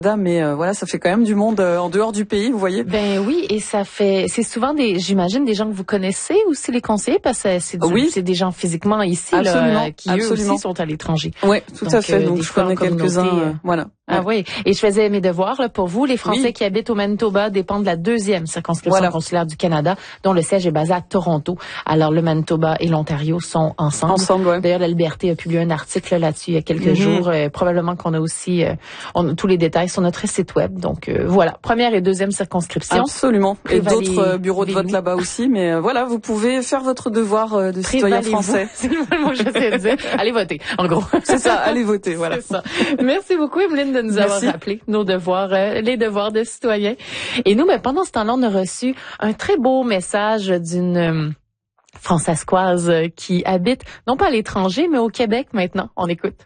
Mais voilà, ça fait quand même du monde en dehors du pays, vous voyez. Ben oui, et c'est souvent j'imagine des gens que vous connaissez aussi les conseillers, parce que c'est des gens physiquement ici là, qui eux aussi sont à l'étranger. Oui, tout à fait. Donc je connais quelques-uns. Voilà. Ah oui. Et je faisais mes devoirs là, pour vous. Les Français qui habitent au Manitoba dépendent de la 2e circonscription consulaire du Canada, dont le siège est basé à Toronto. Alors le Manitoba et l'Ontario sont ensemble. D'ailleurs, la Liberté a publié un article là-dessus il y a quelques jours. Probablement qu'on a aussi tous les détails sur notre site web. Donc voilà, 1e et 2e circonscription. Absolument. Et d'autres bureaux de vote là-bas aussi. Mais voilà, vous pouvez faire votre devoir de citoyen français. C'est le mot que j'essaie de dire. Allez voter, en gros. C'est ça, allez voter, voilà. C'est ça. Merci beaucoup, Emeline, de nous avoir rappelé nos devoirs, les devoirs de citoyens. Et nous, pendant ce temps-là, on a reçu un très beau message d'une Françaiscoise qui habite, non pas à l'étranger, mais au Québec maintenant. On écoute.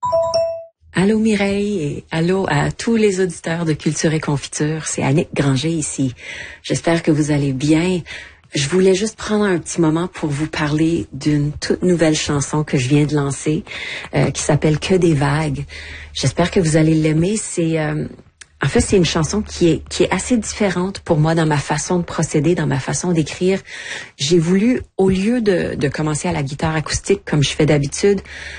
Allô Mireille et allô à tous les auditeurs de Culture et Confiture. C'est Annick Granger ici. J'espère que vous allez bien. Je voulais juste prendre un petit moment pour vous parler d'une toute nouvelle chanson que je viens de lancer, qui s'appelle Que des vagues. J'espère que vous allez l'aimer. En fait, c'est une chanson qui est assez différente pour moi dans ma façon de procéder, dans ma façon d'écrire. J'ai voulu, au lieu de commencer à la guitare acoustique comme je fais d'habitude,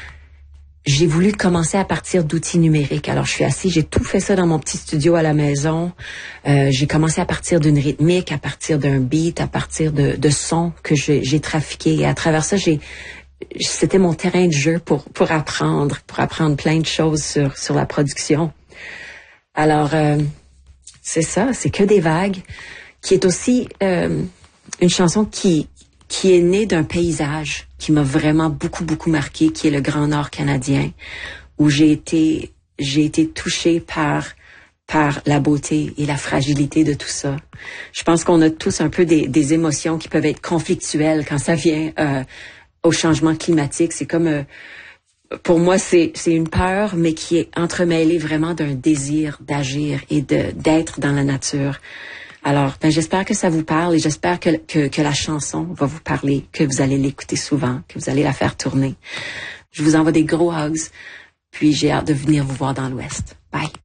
j'ai voulu commencer à partir d'outils numériques. Alors, je suis assise, j'ai tout fait ça dans mon petit studio à la maison. J'ai commencé à partir d'une rythmique, à partir d'un beat, à partir de sons que j'ai trafiqués. Et à travers ça, c'était mon terrain de jeu pour apprendre plein de choses sur la production. Alors, c'est ça, c'est Que des vagues, qui est aussi une chanson qui est née d'un paysage qui m'a vraiment beaucoup marqué, qui est le Grand Nord canadien, où j'ai été touchée par la beauté et la fragilité de tout ça. Je pense qu'on a tous un peu des émotions qui peuvent être conflictuelles quand ça vient au changement climatique. C'est comme pour moi, c'est une peur, mais qui est entremêlée vraiment d'un désir d'agir et d'être dans la nature. Alors, j'espère que ça vous parle et j'espère que la chanson va vous parler, que vous allez l'écouter souvent, que vous allez la faire tourner. Je vous envoie des gros hugs, puis j'ai hâte de venir vous voir dans l'Ouest. Bye!